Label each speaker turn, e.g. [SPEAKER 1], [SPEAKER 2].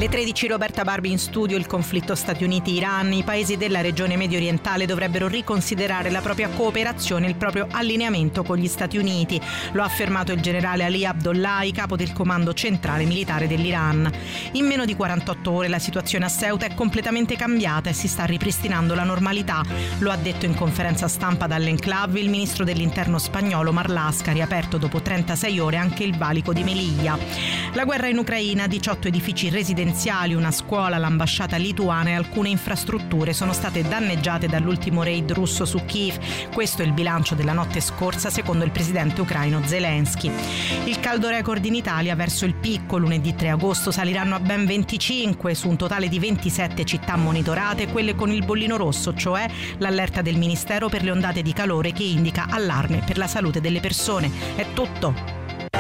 [SPEAKER 1] Le 13 Roberta Barbi in studio. Il conflitto Stati Uniti-Iran. I paesi della regione medio orientale dovrebbero riconsiderare la propria cooperazione e il proprio allineamento con gli Stati Uniti. Lo ha affermato il generale Ali Abdollahi, capo del comando centrale militare dell'Iran. In meno di 48 ore la situazione a Ceuta è completamente cambiata e si sta ripristinando la normalità. Lo ha detto in conferenza stampa dall'enclave il ministro dell'interno spagnolo Marlaska, riaperto dopo 36 ore anche il valico di Melilla. La guerra in Ucraina, 18 edifici residenziali, una scuola, l'ambasciata lituana e alcune infrastrutture sono state danneggiate dall'ultimo raid russo su Kiev. Questo è il bilancio della notte scorsa, secondo il presidente ucraino Zelensky. Il caldo record in Italia verso il picco. Lunedì 3 agosto saliranno a ben 25 su un totale di 27 città monitorate, quelle con il bollino rosso, cioè l'allerta del Ministero per le ondate di calore che indica allarme per la salute delle persone. È tutto.